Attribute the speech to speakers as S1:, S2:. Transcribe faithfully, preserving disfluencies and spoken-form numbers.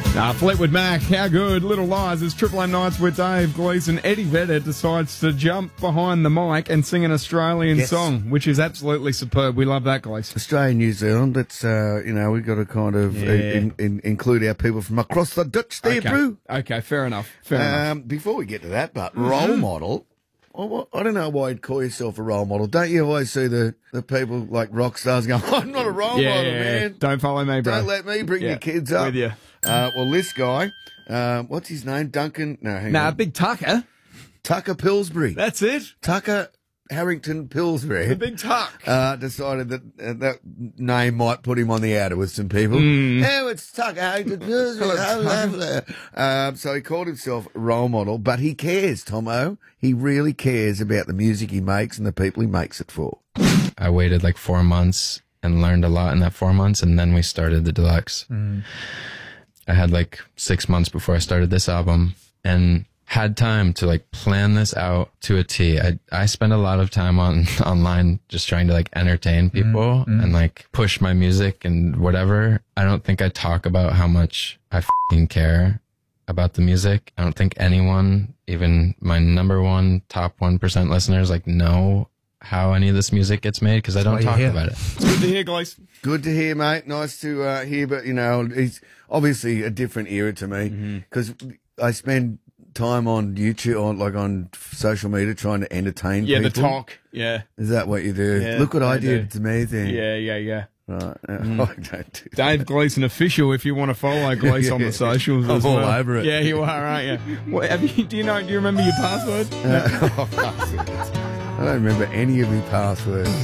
S1: Uh, Fleetwood Mac, how good? Little Lies. It's Triple M Nights with Dave Gleeson. Eddie Vedder decides to jump behind the mic and sing an Australian
S2: Yes.
S1: song, which is absolutely superb. We love that, Gleeson.
S2: Australia, New Zealand, it's, uh, you know, we've got to kind of
S1: Yeah.
S2: in, in, include our people from across the Dutch there,
S1: Okay.
S2: brew.
S1: Okay, fair enough. Fair enough.
S2: Um, before we get to that, but role model, I, I don't know why you'd call yourself a role model. Don't you always see the, the people like rock stars going, I'm not a role
S1: Yeah,
S2: model,
S1: yeah, yeah.
S2: man.
S1: Don't follow me, bro.
S2: Don't let me bring
S1: Yeah,
S2: your kids up.
S1: with you.
S2: Uh, well, this guy, um, what's his name? Duncan? No, hang
S1: Nah,
S2: on.
S1: Big Tucker.
S2: Tucker Pillsbury.
S1: That's it.
S2: Tucker Harrington Pillsbury.
S1: The Big Tuck.
S2: Uh, decided that uh, that name might put him on the outer with some people.
S1: Mm.
S2: Oh, it's Tucker Harrington Pillsbury. Oh, lovely. Um, so he called himself role model, but he cares, Tomo. He really cares about the music he makes and the people he makes it for.
S3: I waited like four months and learned a lot in that four months, and then we started the deluxe.
S1: Mm.
S3: I had like six months before I started this album and had time to like plan this out to a T. I I spent a lot of time on online just trying to like entertain people
S4: mm.
S3: and like push my music and whatever. I don't think I talk about how much I f***ing care about the music. I don't think anyone, even my number one top one percent listeners, like know how any of this music gets made because I don't
S4: why you're
S3: talk
S4: here.
S3: about it.
S1: It's good to hear, Gleeson.
S2: Good to hear, mate. Nice to uh, hear, but you know, it's obviously a different era to me because I spend time on YouTube, on like on social media, trying to entertain
S1: Yeah,
S2: people.
S1: the talk. Yeah.
S2: Is that what you do?
S1: Yeah,
S2: Look what I,
S1: I
S2: did.
S1: do.
S2: It's amazing.
S1: Yeah, yeah, yeah.
S2: Right. I don't do that.
S1: Dave Gleeson official. If you want to follow Gleeson on the socials,
S2: I'm
S1: as
S2: all
S1: well.
S2: over it.
S1: Yeah, you are, aren't you? What, have you? Do you know? Do you remember your password?
S2: I don't remember any of my passwords.